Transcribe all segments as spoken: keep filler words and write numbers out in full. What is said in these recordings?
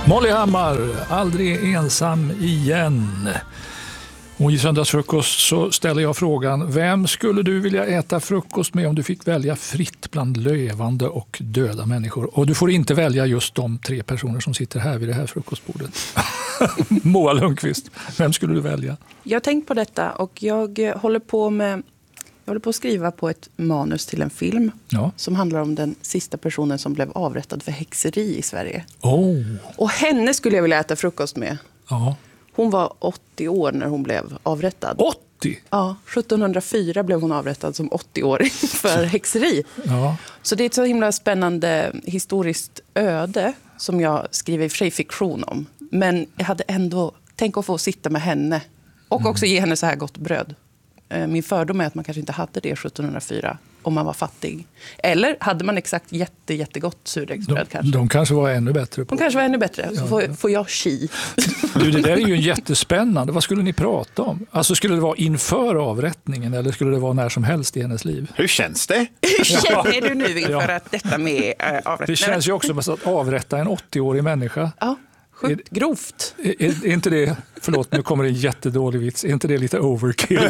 Molly Hammar, aldrig ensam igen. Och i söndagsfrukost så ställer jag frågan, vem skulle du vilja äta frukost med om du fick välja fritt bland levande och döda människor? Och du får inte välja just de tre personer som sitter här vid det här frukostbordet. Moa Lundqvist, vem skulle du välja? Jag har tänkt på detta och jag håller på med jag håller på att skriva på ett manus till en film ja. som handlar om den sista personen som blev avrättad för häxeri i Sverige. Oh. Och henne skulle jag vilja äta frukost med. Ja. Hon var åttio år när hon blev avrättad. åttio? Ja, sjuttonhundrafyra blev hon avrättad som åttio-åring för häxeri. Ja. Så det är ett så himla spännande historiskt öde som jag skriver i och för sig fiktion om. Men jag hade ändå tänkt att få sitta med henne och mm. också ge henne så här gott bröd. Min fördom är att man kanske inte hade det sjuttonhundrafyra om man var fattig. Eller hade man exakt jätte, jättegott surdegsbröd de, kanske. De kanske var ännu bättre. På. De kanske var ännu bättre, så ja. får, får jag chi. Du, det där är ju jättespännande. Vad skulle ni prata om? Alltså skulle det vara inför avrättningen eller skulle det vara när som helst i hennes liv? Hur känns det? Hur känner du nu inför ja. att detta med äh, avrättningen? Det känns ju också som att avrätta en åttio-årig människa. Ja. Sjukt grovt. Är, är, är inte det, förlåt nu kommer det en jättedålig vits, är inte det lite overkill?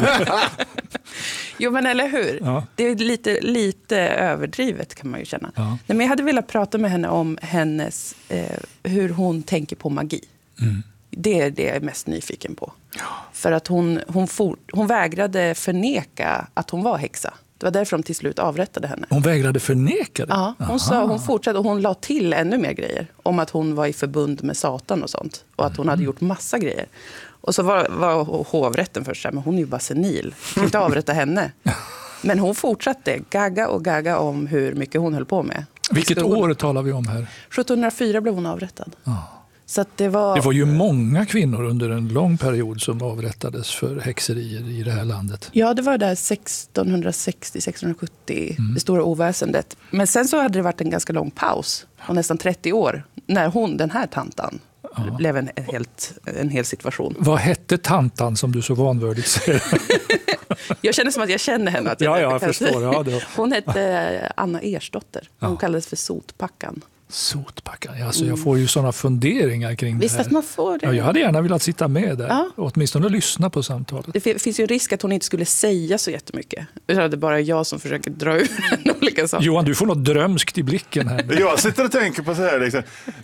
Jo men eller hur? Ja. Det är lite, lite överdrivet kan man ju känna. Ja. Nej, men jag hade velat prata med henne om hennes, eh, hur hon tänker på magi. Mm. Det är det jag är mest nyfiken på. Ja. För att hon, hon, for, hon vägrade förneka att hon var häxa. Det var därför de till slut avrättade henne. Hon vägrade förneka det? Ja, hon, sa, hon fortsatte och hon la till ännu mer grejer. Om att hon var i förbund med Satan och sånt. Och att hon hade gjort massa grejer. Och så var, var hovrätten först så här, men hon är ju bara senil. Jag kan inte avrätta henne. Men hon fortsatte gagga och gagga om hur mycket hon höll på med. Vilket år talar vi om här? sjuttonhundrafyra blev hon avrättad. Ja. Så att det var... Det var ju många kvinnor under en lång period som avrättades för häxerier i det här landet. Ja, det var där sextonhundrasextio sextonhundrasjuttio, mm. det stora oväsendet. Men sen så hade det varit en ganska lång paus, och nästan trettio år, när hon, den här tantan, ja. blev en, helt, en hel situation. Vad hette tantan som du så vanvördigt säger? Jag känner som att jag känner henne. Att jag ja, jag förstår. Ja, det var... Hon hette Anna Ersdotter. Hon ja. kallades för Sotpackan. Sotpackan. Alltså, mm. Jag får ju sådana funderingar kring Visst det här. Visst att man får det. Ja, jag hade gärna velat sitta med där. Ja. Och åtminstone lyssna på samtalet. Det finns ju en risk att hon inte skulle säga så jättemycket. Utan det är bara jag som försöker dra ur olika saker. Johan, du får något drömskt i blicken här. Jag sitter och tänker på så här liksom.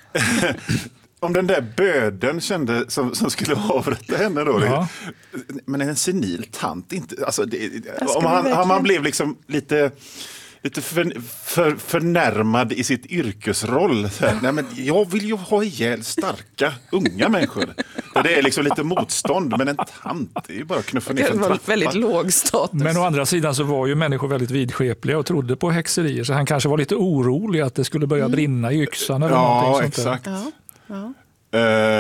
Om den där böden kände som, som skulle avrätta henne då. Ja. Men en senil tant inte alltså det, om han, han man blev liksom lite lite för, för, förnärmad i sitt yrkesroll. Så här, nej, men jag vill ju ha ihjäl starka unga människor. Det är liksom lite motstånd, men en tant det är ju bara att knuffa ner det för en var trappa. Väldigt låg status. Men å andra sidan så var ju människor väldigt vidskepliga och trodde på häxerier. Så han kanske var lite orolig att det skulle börja mm. brinna i yxan eller ja, någonting sånt exakt. där. Ja, ja. Uh,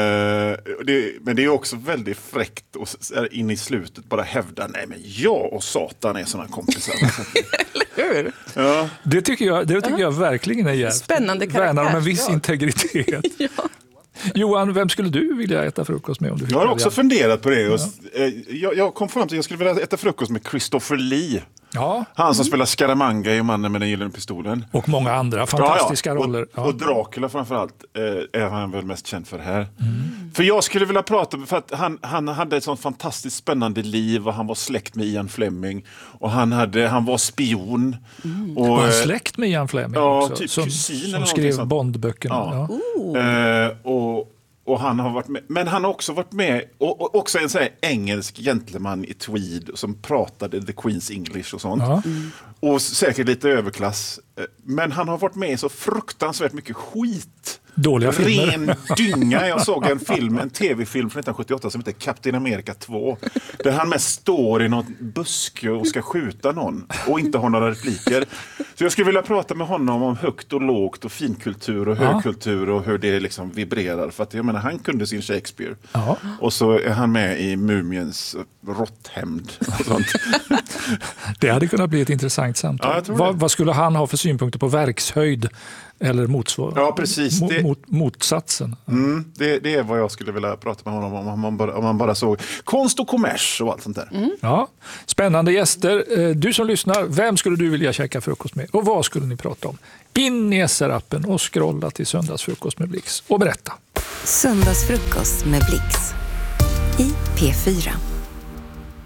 det, men det är också väldigt fräckt att in i slutet bara hävda nej men jag och Satan är såna kompisar. Eller hur? Ja. Det tycker jag, det tycker jag verkligen är jävligt. Spännande karaktär. Värnar om en viss ja. integritet. Ja. Johan, vem skulle du vilja äta frukost med om du fick Jag har välja? också funderat på det. Ja. Jag, jag kom fram till att jag skulle vilja äta frukost med Christopher Lee. Ja. Han som mm. spelar Scaramanga i Mannen med den gyllene pistolen. Och många andra fantastiska ja, ja. roller. Och, och Dracula framförallt eh, är han väl mest känd för här. Mm. För jag skulle vilja prata, för att han, han hade ett sånt fantastiskt spännande liv och han var släkt med Ian Fleming. Och han, hade, han var spion. Mm. Och, var han släkt med Ian Fleming ja, också? Typ som, kusin som skrev Bondböckerna. Ja. Ja. Eh, och... Och han har varit med, men han har också varit med och, och också en så här engelsk gentleman i tweed som pratade the Queen's English och sånt. Ja. Mm. Och säkert lite överklass. Men han har varit med i så fruktansvärt mycket skit. Dåliga filmer. Ren dynga. Jag såg en film, en tv-film från nittonhundrasjuttioåtta som heter Captain America två. Där han mest står i någon buske och ska skjuta någon. Och inte har några repliker. Så jag skulle vilja prata med honom om högt och lågt och finkultur och högkultur och hur det liksom vibrerar. För att jag menar, han kunde sin Shakespeare. Ja. Och så är han med i Mumiens råtthämnd och sånt. Det hade kunnat bli ett intressant samtal. Ja, vad, vad skulle han ha för synpunkter på verkshöjd eller motsvar- ja, precis. Det, mot, motsatsen? Mm, det, det är vad jag skulle vilja prata med honom om om man bara, om man bara såg konst och kommers och allt sånt där. Mm. Ja, spännande gäster. Du som lyssnar, vem skulle du vilja käka frukost med? Och vad skulle ni prata om? In i S R-appen och scrolla till söndagsfrukost med Blix och berätta. Söndagsfrukost med Blix i P fyra.